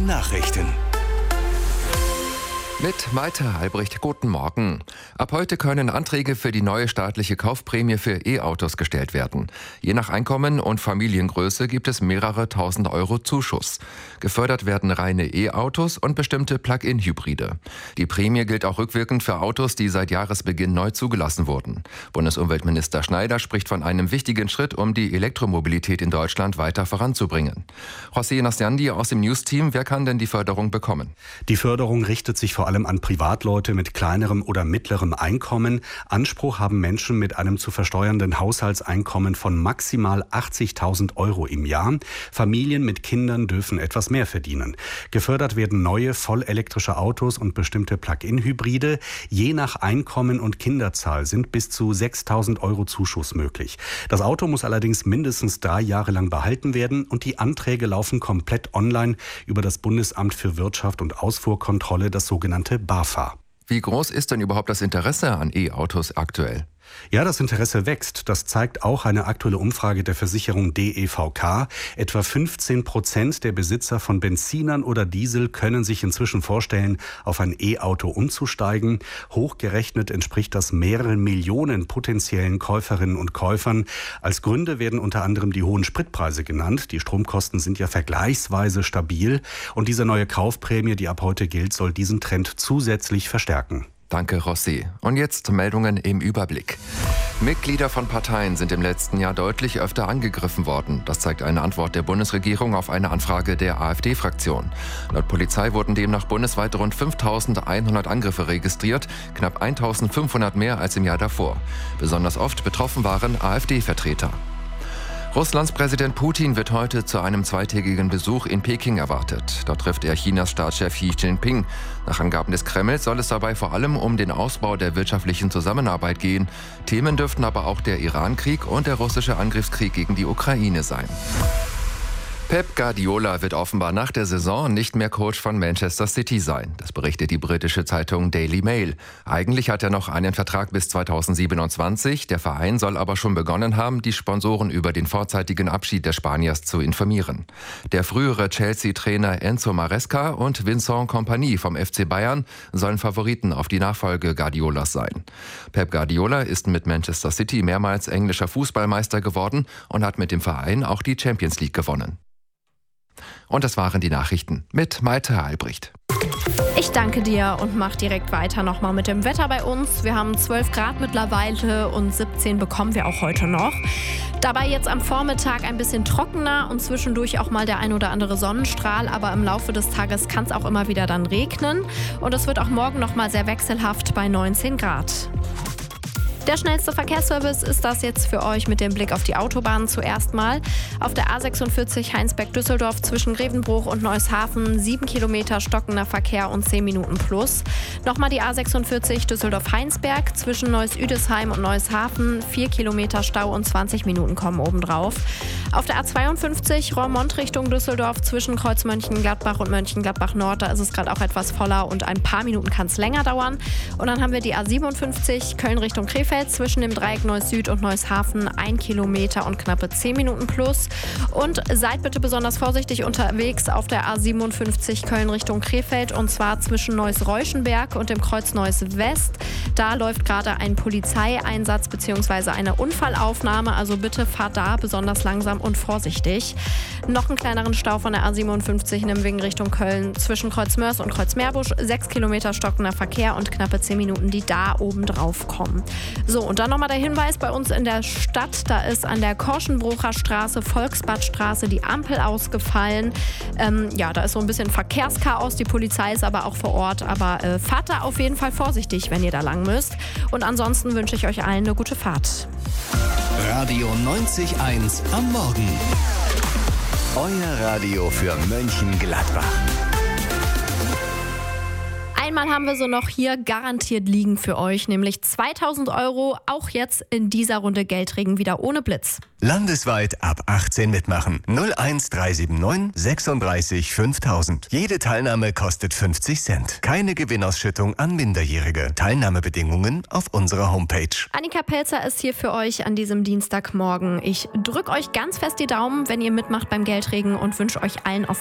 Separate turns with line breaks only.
Nachrichten.
Mit Malte Albrecht, guten Morgen. Ab heute können Anträge für die neue staatliche Kaufprämie für E-Autos gestellt werden. Je nach Einkommen und Familiengröße gibt es mehrere tausend Euro Zuschuss. Gefördert werden reine E-Autos und bestimmte Plug-in-Hybride. Die Prämie gilt auch rückwirkend für Autos, die seit Jahresbeginn neu zugelassen wurden. Bundesumweltminister Schneider spricht von einem wichtigen Schritt, um die Elektromobilität in Deutschland weiter voranzubringen. José Nasciandi aus dem News-Team, wer kann denn die Förderung bekommen?
Die Förderung richtet sich vor allem an Privatleute mit kleinerem oder mittlerem Einkommen. Anspruch haben Menschen mit einem zu versteuernden Haushaltseinkommen von maximal 80.000 Euro im Jahr. Familien mit Kindern dürfen etwas mehr verdienen. Gefördert werden neue vollelektrische Autos und bestimmte Plug-in-Hybride. Je nach Einkommen und Kinderzahl sind bis zu 6.000 Euro Zuschuss möglich. Das Auto muss allerdings mindestens 3 Jahre lang behalten werden und die Anträge laufen komplett online über das Bundesamt für Wirtschaft und Ausfuhrkontrolle, das sogenannte BAFA.
Wie groß ist denn überhaupt das Interesse an E-Autos aktuell?
Ja, das Interesse wächst. Das zeigt auch eine aktuelle Umfrage der Versicherung DEVK. Etwa 15% der Besitzer von Benzinern oder Diesel können sich inzwischen vorstellen, auf ein E-Auto umzusteigen. Hochgerechnet entspricht das mehreren Millionen potenziellen Käuferinnen und Käufern. Als Gründe werden unter anderem die hohen Spritpreise genannt. Die Stromkosten sind ja vergleichsweise stabil. Und diese neue Kaufprämie, die ab heute gilt, soll diesen Trend zusätzlich verstärken.
Danke, Rossi. Und jetzt Meldungen im Überblick. Mitglieder von Parteien sind im letzten Jahr deutlich öfter angegriffen worden. Das zeigt eine Antwort der Bundesregierung auf eine Anfrage der AfD-Fraktion. Laut Polizei wurden demnach bundesweit rund 5.100 Angriffe registriert, knapp 1.500 mehr als im Jahr davor. Besonders oft betroffen waren AfD-Vertreter. Russlands Präsident Putin wird heute zu einem zweitägigen Besuch in Peking erwartet. Dort trifft er Chinas Staatschef Xi Jinping. Nach Angaben des Kremls soll es dabei vor allem um den Ausbau der wirtschaftlichen Zusammenarbeit gehen. Themen dürften aber auch der Iran-Krieg und der russische Angriffskrieg gegen die Ukraine sein. Pep Guardiola wird offenbar nach der Saison nicht mehr Coach von Manchester City sein. Das berichtet die britische Zeitung Daily Mail. Eigentlich hat er noch einen Vertrag bis 2027. Der Verein soll aber schon begonnen haben, die Sponsoren über den vorzeitigen Abschied des Spaniers zu informieren. Der frühere Chelsea-Trainer Enzo Maresca und Vincent Kompany vom FC Bayern sollen Favoriten auf die Nachfolge Guardiolas sein. Pep Guardiola ist mit Manchester City mehrmals englischer Fußballmeister geworden und hat mit dem Verein auch die Champions League gewonnen. Und das waren die Nachrichten mit Malte Albrecht.
Ich danke dir und mach direkt weiter nochmal mit dem Wetter bei uns. Wir haben 12 Grad mittlerweile und 17 bekommen wir auch heute noch. Dabei jetzt am Vormittag ein bisschen trockener und zwischendurch auch mal der ein oder andere Sonnenstrahl. Aber im Laufe des Tages kann es auch immer wieder dann regnen. Und es wird auch morgen nochmal sehr wechselhaft bei 19 Grad. Der schnellste Verkehrsservice ist das jetzt für euch mit dem Blick auf die Autobahnen zuerst mal. Auf der A46 Heinsberg-Düsseldorf zwischen Grevenbruch und Neushafen 7 Kilometer stockender Verkehr und 10 Minuten plus. Nochmal die A46 Düsseldorf-Heinsberg zwischen Neuss-Üdesheim und Neushafen 4 Kilometer Stau und 20 Minuten kommen obendrauf. Auf der A52 Roermond Richtung Düsseldorf zwischen Kreuz Mönchengladbach und Mönchengladbach Nord, da ist es gerade auch etwas voller und ein paar Minuten kann es länger dauern. Und dann haben wir die A57 Köln Richtung Krefeld zwischen dem Dreieck Neuss Süd und Neushafen 1 Kilometer und knappe 10 Minuten plus. Und seid bitte besonders vorsichtig unterwegs auf der A57 Köln Richtung Krefeld und zwar zwischen Neuss-Reuschenberg und dem Kreuz Neuss West. Da läuft gerade ein Polizeieinsatz bzw. eine Unfallaufnahme, also bitte fahrt da besonders langsam und vorsichtig. Noch einen kleineren Stau von der A57 in Richtung Köln zwischen Kreuz Mörs und Kreuz Meerbusch, 6 Kilometer stockender Verkehr und knappe 10 Minuten, die da oben drauf kommen. So, und dann nochmal der Hinweis bei uns in der Stadt. Da ist an der Korschenbrucher Straße, Volksbadstraße die Ampel ausgefallen. Da ist so ein bisschen Verkehrschaos. Die Polizei ist aber auch vor Ort. Aber fahrt da auf jeden Fall vorsichtig, wenn ihr da lang müsst. Und ansonsten wünsche ich euch allen eine gute Fahrt.
Radio 90.1 am Morgen. Euer Radio für Mönchengladbach.
Einmal haben wir so noch hier garantiert liegen für euch, nämlich 2.000 €, auch jetzt in dieser Runde Geldregen wieder ohne Blitz.
Landesweit ab 18 mitmachen. 01379 36 5000. Jede Teilnahme kostet 50 Cent. Keine Gewinnausschüttung an Minderjährige. Teilnahmebedingungen auf unserer Homepage.
Annika Pelzer ist hier für euch an diesem Dienstagmorgen. Ich drücke euch ganz fest die Daumen, wenn ihr mitmacht beim Geldregen und wünsche euch allen auf